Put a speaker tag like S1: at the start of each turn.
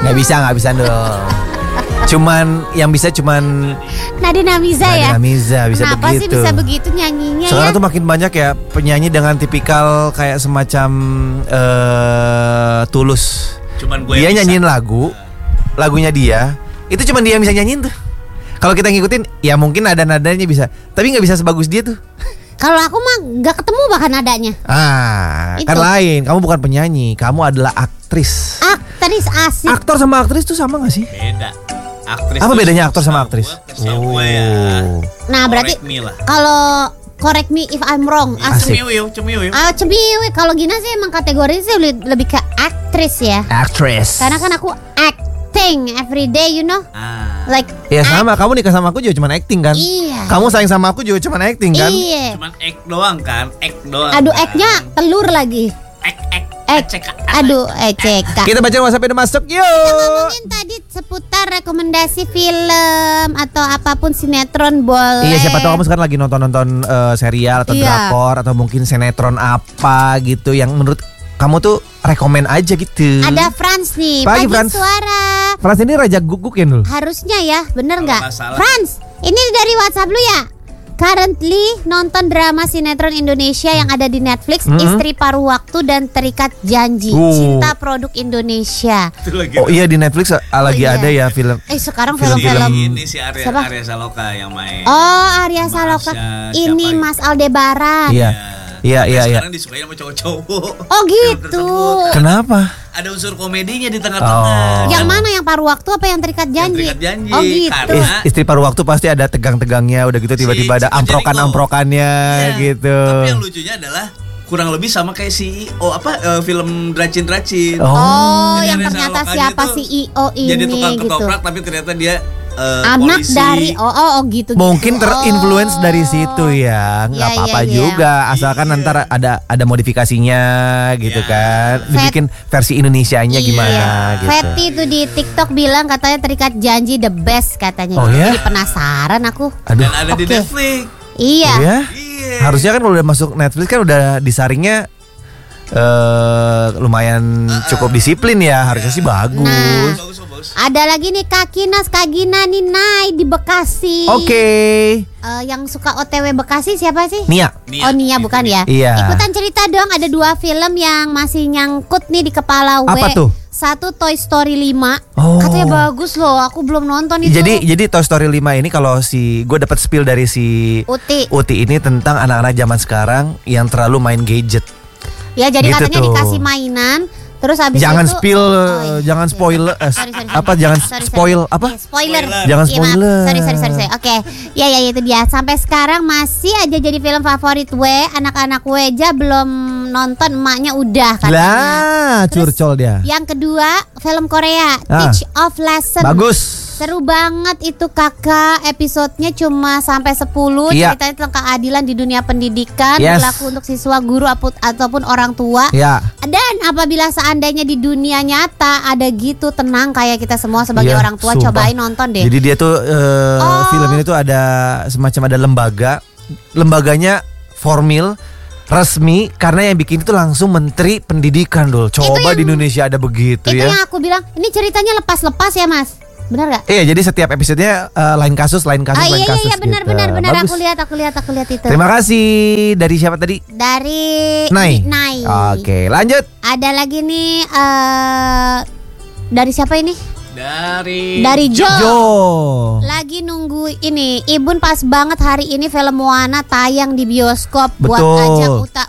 S1: Nggak bisa dong. Yang bisa cuman
S2: Nadine Amiza ya.
S1: Nadine Amiza bisa
S2: Kenapa
S1: begitu.
S2: sih bisa begitu nyanyinya
S1: Sekarang
S2: ya?
S1: tuh makin banyak ya penyanyi dengan tipikal kayak semacam Tulus.
S3: Cuman gue
S1: Dia
S3: yang bisa.
S1: nyanyiin lagunya dia. Itu cuman dia yang bisa nyanyiin tuh. Kalau kita ngikutin ya mungkin ada nadanya bisa, tapi nggak bisa sebagus dia tuh.
S2: Kalau aku mah nggak ketemu bahkan nadanya.
S1: Kan
S2: Itu.
S1: lain. Kamu bukan penyanyi, kamu adalah aktris.
S2: Aktris asik.
S1: Aktor sama aktris tuh sama gak sih?
S3: Beda. Aktris.
S1: Apa
S3: tuh
S1: bedanya aktor sama
S3: setahu
S1: aktris?
S3: Gue ya.
S2: Nah berarti
S3: Correct me lah.
S2: kalau correct me if I'm wrong.
S1: Asik.
S3: Cemiu.
S2: Cemiwi. Kalau Gina sih emang kategori sih lebih ke aktris ya.
S1: Aktris.
S2: Karena kan aku acting every day, you know. Like
S1: Ya sama, kamu nikah sama aku juga cuma acting kan?
S2: Iya.
S1: Kamu sayang sama aku juga cuma acting kan?
S2: Iya.
S3: Cuman ek doang kan, ek doang.
S2: Aduh, eknya telur lagi.
S3: Cek.
S2: Aduh, CK.
S1: Kita baca WhatsApp udah masuk, yuk.
S2: Ngomongin tadi seputar rekomendasi film atau apapun sinetron boleh.
S1: Iya, siapa tahu kamu sekarang lagi nonton serial atau
S2: Iya.
S1: drakor atau mungkin sinetron apa gitu yang menurut kamu tuh rekomen aja gitu.
S2: Ada Franz nih,
S1: Pagi,
S2: pagi
S1: Franz.
S2: suara.
S1: Frans ini raja guguk ya dulu.
S2: Harusnya ya, bener
S3: Kalau
S2: nggak?
S3: nggak salah.
S2: Franz, ini dari WhatsApp lu ya? Currently nonton drama sinetron Indonesia yang ada di Netflix, Istri Paruh Waktu dan Terikat Janji, Cinta Produk Indonesia.
S3: Itu lagi.
S1: Oh iya di Netflix lagi
S2: iya.
S1: ada ya film.
S2: Sekarang
S1: Film-film.
S2: film-film.
S3: Ini si Arya
S2: Siapa?
S3: Saloka yang main.
S2: Oh, Arya
S3: Mas,
S2: Saloka.
S3: siapa
S2: Ini
S3: itu?
S2: Mas Aldebaran.
S1: Iya.
S3: Sekarang disukain sama cowok-cowok.
S2: Oh
S3: Film
S2: gitu.
S3: tersebut.
S1: Kenapa?
S3: Ada unsur komedinya di tengah-tengah.
S2: Yang mana yang paru waktu apa yang terikat janji?
S3: Terikat Janji,
S2: Oh gitu.
S3: karena-
S1: Istri paruh waktu pasti ada tegang-tegangnya, udah gitu tiba-tiba ada
S3: Si Chico
S1: amprokan-amprokannya
S3: Iya.
S1: gitu.
S3: Tapi yang lucunya adalah kurang lebih sama kayak CEO film Dracin.
S2: Oh,
S3: Jadi
S2: yang
S3: Arya
S2: ternyata
S3: Salokanya
S2: siapa
S3: tuh
S2: CEO ini
S3: Jadi tukang
S2: gitu.
S3: ketoprak tapi ternyata dia
S2: Anak
S3: polisi.
S2: dari gitu.
S1: Mungkin terinfluence dari situ ya, nggak
S2: Iya,
S1: apa-apa
S2: iya, iya.
S1: juga, asalkan
S3: Iya.
S1: ntar ada modifikasinya gitu
S3: Iya.
S1: kan, dibikin versi Indonesianya gimana gitu.
S2: Fetty tuh di TikTok bilang katanya Terikat Janji the best katanya.
S1: Oh, ya?
S2: Jadi penasaran aku.
S1: Aduh,
S3: Dan ada di
S2: Oke.
S3: Netflix.
S2: Iya.
S1: oh ya?
S3: Iya.
S1: Harusnya kan kalau udah masuk Netflix kan udah disaringnya lumayan cukup disiplin ya, harusnya sih bagus.
S2: Nah.
S3: Bagus.
S2: Ada lagi nih Kak Gina nih Nai di Bekasi.
S1: Oke.
S2: Yang suka OTW Bekasi siapa sih?
S1: Nia.
S2: Oh Nia bukan ya?
S1: Iya.
S2: Ikutan cerita dong, ada 2 film yang masih nyangkut nih di kepala
S1: Apa tuh?
S2: Satu Toy Story 5.
S1: Oh.
S2: Katanya bagus loh, aku belum nonton itu.
S1: Jadi Toy Story 5 ini kalau gue dapat spill dari si
S2: Uti.
S1: ini tentang anak-anak zaman sekarang yang terlalu main gadget.
S2: Ya jadi
S1: Gitu
S2: katanya
S1: tuh.
S2: dikasih mainan. Terus habis
S1: Jangan
S2: itu
S1: spill,
S2: iya.
S1: jangan spoiler,
S2: Sorry.
S1: apa jangan
S2: Sorry.
S1: spoil apa?
S2: Iya, spoiler.
S1: Jangan
S2: Iya, maaf.
S1: spoiler.
S2: Sorry. Oke. Ya itu dia. Sampai sekarang masih aja jadi film favorit anak-anak aja belum nonton, emaknya udah katanya.
S1: Lah,
S2: Terus
S1: curcol dia.
S2: Yang kedua, film Korea, Teach of Lesson.
S1: Bagus.
S2: Seru banget itu kakak. Episodenya cuma sampai 10.
S1: Iya.
S2: Ceritanya tentang keadilan di dunia pendidikan,
S1: Yes.
S2: berlaku untuk siswa, guru ataupun orang tua.
S1: Ya.
S2: Dan apabila seandainya di dunia nyata ada gitu, tenang kayak kita semua sebagai
S1: Iya,
S2: orang tua,
S1: sumpah.
S2: cobain nonton deh.
S1: Jadi dia tuh film ini tuh ada semacam ada lembaganya formil resmi karena yang bikin itu langsung Menteri Pendidikan dul. Coba di Indonesia ada begitu
S2: Itu
S1: ya.
S2: yang aku bilang, ini ceritanya lepas-lepas ya mas, benar gak?
S1: Iya, jadi setiap episodenya lain kasus, lain kasus.
S2: Iya benar
S1: gitu.
S2: benar.
S1: Bagus.
S2: Aku lihat itu.
S1: Terima kasih. Dari siapa tadi?
S2: Dari
S1: Nai.
S2: Nai.
S1: Oke, lanjut.
S2: Ada lagi nih dari siapa ini?
S3: Dari
S2: Jo.
S1: Lagi
S2: Lagi nunggu ini. Ibun pas banget hari ini film Moana tayang di bioskop buat
S1: Betul.
S2: ajang